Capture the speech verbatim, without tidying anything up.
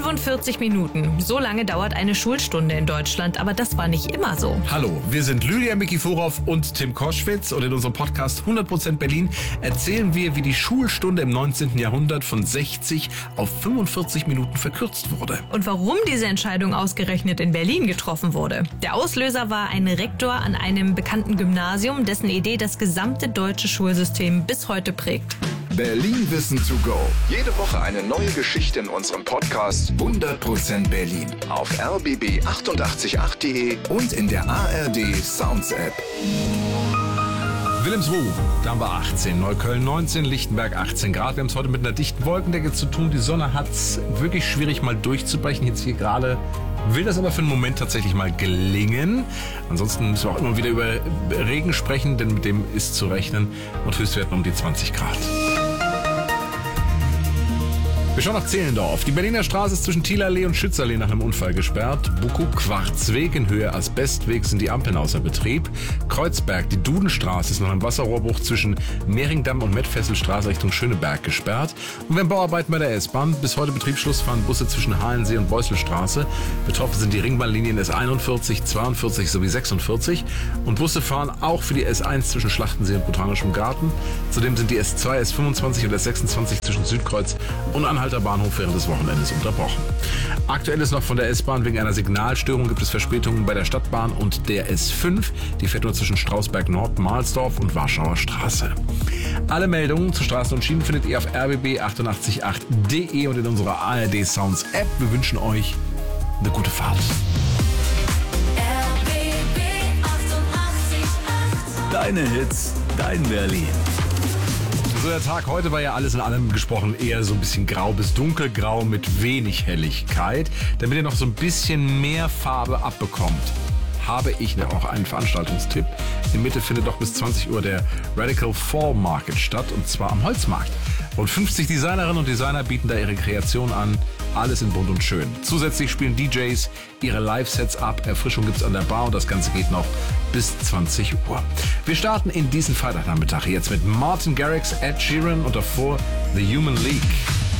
fünfundvierzig Minuten. So lange dauert eine Schulstunde in Deutschland, aber das war nicht immer so. Hallo, wir sind Lydia Mikiforov und Tim Koschwitz und in unserem Podcast hundert Prozent Berlin erzählen wir, wie die Schulstunde im neunzehnten Jahrhundert von sechzig auf fünfundvierzig Minuten verkürzt wurde. Und warum diese Entscheidung ausgerechnet in Berlin getroffen wurde. Der Auslöser war ein Rektor an einem bekannten Gymnasium, dessen Idee das gesamte deutsche Schulsystem bis heute prägt. Berlin Wissen to go. Jede Woche eine neue Geschichte in unserem Podcast hundert Prozent Berlin. Auf r b b achtundachtzig acht punkt d e und in der A R D Sounds App. Wilhelmsruh, da haben wir achtzehn, Neukölln neunzehn, Lichtenberg achtzehn Grad. Wir haben es heute mit einer dichten Wolkendecke zu tun. Die Sonne hat es wirklich schwierig mal durchzubrechen. Jetzt hier gerade will das aber für einen Moment tatsächlich mal gelingen. Ansonsten müssen wir auch immer wieder über Regen sprechen, denn mit dem ist zu rechnen. Und Höchstwerten um die zwanzig Grad. Wir schauen nach Zehlendorf. Die Berliner Straße ist zwischen Thielallee und Schützallee nach einem Unfall gesperrt. Bukow-Quarzweg in Höhe Asbestweg sind die Ampeln außer Betrieb. Kreuzberg, die Dudenstraße ist nach einem Wasserrohrbruch zwischen Mehringdamm und Mettfesselstraße Richtung Schöneberg gesperrt. Und wir haben Bauarbeiten bei der S-Bahn. Bis heute Betriebsschluss fahren Busse zwischen Halensee und Beusselstraße. Betroffen sind die Ringbahnlinien S einundvierzig, zweiundvierzig sowie sechsundvierzig. Und Busse fahren auch für die S eins zwischen Schlachtensee und Botanischem Garten. Zudem sind die S zwei, S fünfundzwanzig und S sechsundzwanzig zwischen Südkreuz und Anhalter Bahnhof während des Wochenendes unterbrochen. Aktuell ist noch von der S-Bahn wegen einer Signalstörung gibt es Verspätungen bei der Stadtbahn und der S fünf. Die fährt nur zwischen Strausberg Nord, Mahlsdorf und Warschauer Straße. Alle Meldungen zu Straßen und Schienen findet ihr auf r b b achtundachtzig acht punkt d e und in unserer A R D Sounds App. Wir wünschen euch eine gute Fahrt. R B B achtundachtzig Komma acht. Deine Hits, dein Berlin. So, der Tag heute war ja alles in allem gesprochen eher so ein bisschen grau bis dunkelgrau mit wenig Helligkeit. Damit ihr noch so ein bisschen mehr Farbe abbekommt, habe ich noch einen Veranstaltungstipp. In Mitte findet doch bis zwanzig Uhr der Radical Fall Market statt, und zwar am Holzmarkt. Rund fünfzig Designerinnen und Designer bieten da ihre Kreation an. Alles in bunt und schön. Zusätzlich spielen D Js ihre Live-Sets ab. Erfrischung gibt's an der Bar und das Ganze geht noch bis zwanzig Uhr. Wir starten in diesen Freitagnachmittag jetzt mit Martin Garrix, Ed Sheeran und davor The Human League.